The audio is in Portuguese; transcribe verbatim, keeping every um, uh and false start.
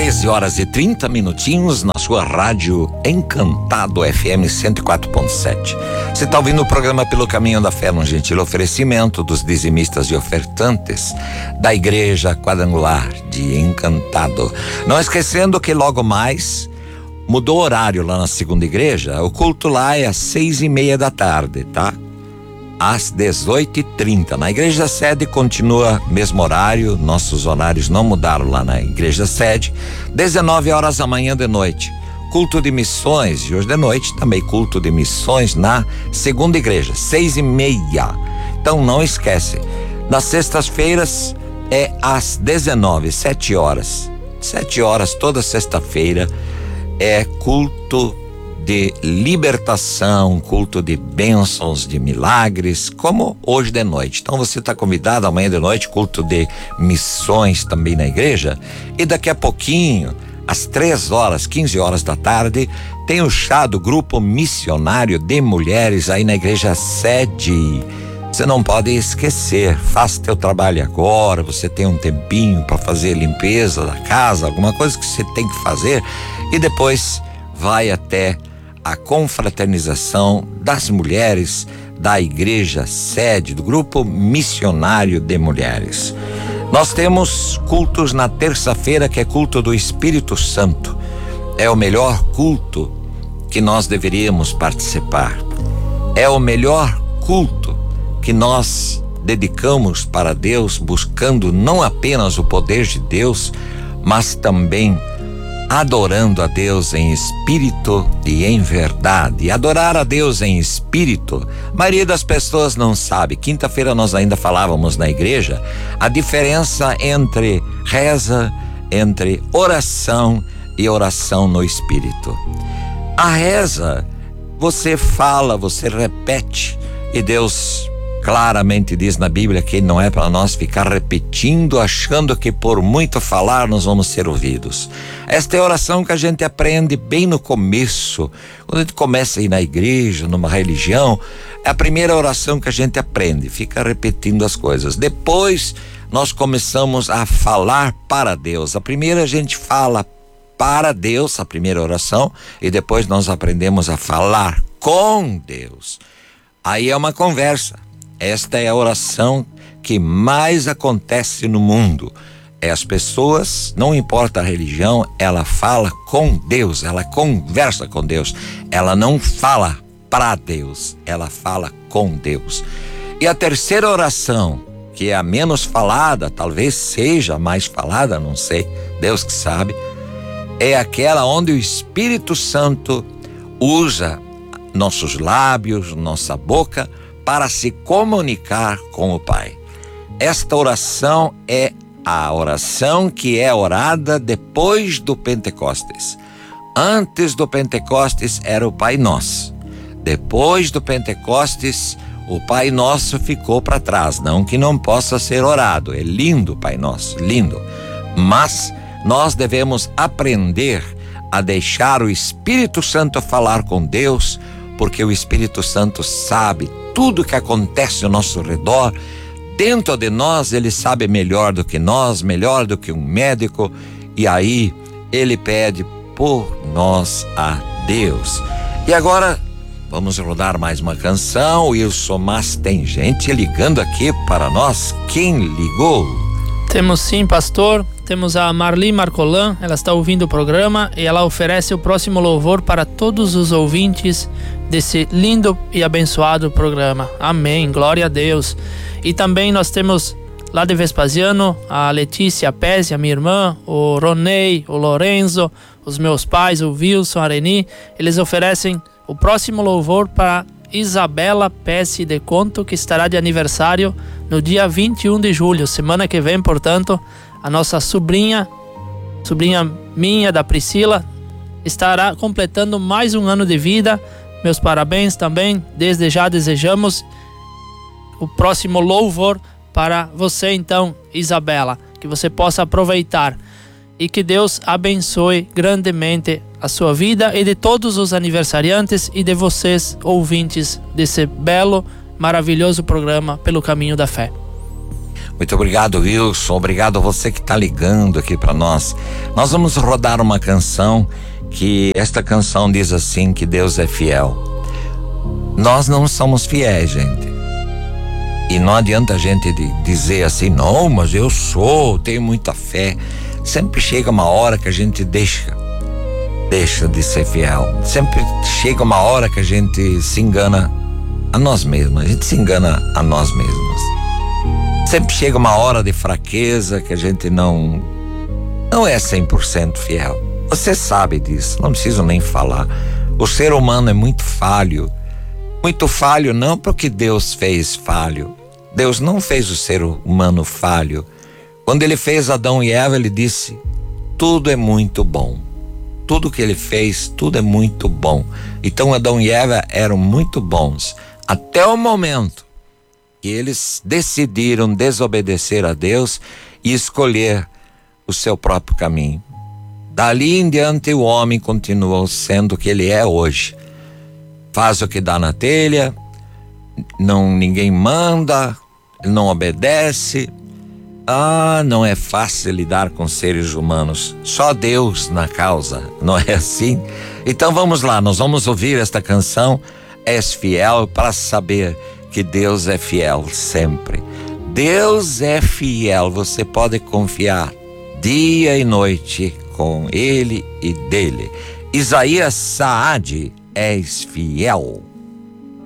treze horas e trinta minutinhos na sua rádio Encantado F M cento e quatro ponto sete. Você está ouvindo o programa Pelo Caminho da Fé, um gentil oferecimento dos dizimistas e ofertantes da Igreja Quadrangular de Encantado. Não esquecendo que logo mais mudou o horário lá na segunda igreja. O culto lá é às seis e meia da tarde, tá? Às dezoito e trinta. Na igreja sede continua mesmo horário, nossos horários não mudaram lá na igreja sede. dezenove horas da manhã de noite, culto de missões, e hoje de noite também culto de missões na segunda igreja, seis e meia. Então não esquece, nas sextas-feiras é às dezenove, sete horas. Sete horas toda sexta-feira é culto de libertação, culto de bênçãos, de milagres, como hoje de noite. Então você está convidado amanhã de noite, culto de missões também na igreja. E daqui a pouquinho, às três horas, quinze horas da tarde, tem o chá do grupo missionário de mulheres aí na igreja sede. Você não pode esquecer, faça teu trabalho agora, você tem um tempinho para fazer limpeza da casa, alguma coisa que você tem que fazer, e depois vai até a confraternização das mulheres da igreja sede, do grupo missionário de mulheres. Nós temos cultos na terça-feira, que é culto do Espírito Santo. É o melhor culto que nós deveríamos participar. É o melhor culto que nós dedicamos para Deus, buscando não apenas o poder de Deus, mas também adorando a Deus em espírito e em verdade. Adorar a Deus em espírito, a maioria das pessoas não sabe. Quinta-feira nós ainda falávamos na igreja a diferença entre reza, entre oração e oração no espírito. A reza, você fala, você repete, e Deus claramente diz na Bíblia que não é para nós ficar repetindo, achando que por muito falar nós vamos ser ouvidos. Esta é a oração que a gente aprende bem no começo, quando a gente começa a ir na igreja, numa religião. É a primeira oração que a gente aprende, fica repetindo as coisas. Depois nós começamos a falar para Deus. A primeira a gente fala para Deus, a primeira oração, e depois nós aprendemos a falar com Deus. Aí é uma conversa. Esta é a oração que mais acontece no mundo. É as pessoas, não importa a religião, ela fala com Deus, ela conversa com Deus. Ela não fala para Deus, ela fala com Deus. E a terceira oração, que é a menos falada, talvez seja a mais falada, não sei, Deus que sabe, é aquela onde o Espírito Santo usa nossos lábios, nossa boca, para se comunicar com o Pai. Esta oração é a oração que é orada depois do Pentecostes. Antes do Pentecostes era o Pai Nosso. Depois do Pentecostes, o Pai Nosso ficou para trás. Não que não possa ser orado. É lindo o Pai Nosso, lindo. Mas nós devemos aprender a deixar o Espírito Santo falar com Deus, porque o Espírito Santo sabe tudo que acontece ao nosso redor. Dentro de nós ele sabe melhor do que nós, melhor do que um médico, e aí ele pede por nós a Deus. E agora vamos rodar mais uma canção, Wilson, mas tem gente ligando aqui para nós. Quem ligou? Temos sim, pastor. Temos a Marli Marcolan, ela está ouvindo o programa e ela oferece o próximo louvor para todos os ouvintes desse lindo e abençoado programa. Amém, glória a Deus. E também nós temos lá de Vespasiano a Letícia Pes, a minha irmã, o Ronei, o Lorenzo, os meus pais, o Wilson, a Reni. Eles oferecem o próximo louvor para Isabela Pesce de Conto, que estará de aniversário no dia vinte e um de julho, semana que vem. Portanto, a nossa sobrinha, sobrinha minha, da Priscila, estará completando mais um ano de vida. Meus parabéns também. Desde já desejamos o próximo louvor para você, então, Isabela, que você possa aproveitar e que Deus abençoe grandemente a sua vida e de todos os aniversariantes e de vocês, ouvintes desse belo, maravilhoso programa Pelo Caminho da Fé. Muito obrigado, Wilson. Obrigado a você que está ligando aqui para nós. Nós vamos rodar uma canção que esta canção diz assim, que Deus é fiel. Nós não somos fiéis, gente. E não adianta a gente dizer assim, não, mas eu sou, tenho muita fé. Sempre chega uma hora que a gente deixa, deixa de ser fiel. Sempre chega uma hora que a gente se engana a nós mesmos. A gente se engana a nós mesmos. Sempre chega uma hora de fraqueza que a gente não, não é cem por cento fiel. Você sabe disso, não preciso nem falar. O ser humano é muito falho. Muito falho não porque Deus fez falho. Deus não fez o ser humano falho. Quando ele fez Adão e Eva, ele disse, tudo é muito bom. Tudo que ele fez, tudo é muito bom. Então Adão e Eva eram muito bons. Até o momento que eles decidiram desobedecer a Deus e escolher o seu próprio caminho. Dali em diante o homem continuou sendo o que ele é hoje. Faz o que dá na telha, não, ninguém manda, não obedece. Ah, não é fácil lidar com seres humanos. Só Deus na causa, não é assim? Então vamos lá, nós vamos ouvir esta canção, És Fiel, para saber que Deus é fiel sempre. Deus é fiel, você pode confiar dia e noite com Ele e dele. Isaías Saad, És Fiel.